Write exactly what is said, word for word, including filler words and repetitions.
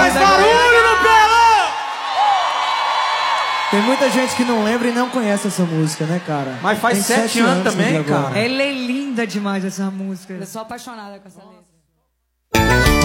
Faz barulho no Pelão! Tem muita gente que não lembra e não conhece essa música, né, cara? Mas faz Tem sete, sete anos, anos também, cara. Ela é linda demais, essa música. Eu sou apaixonada com essa letra.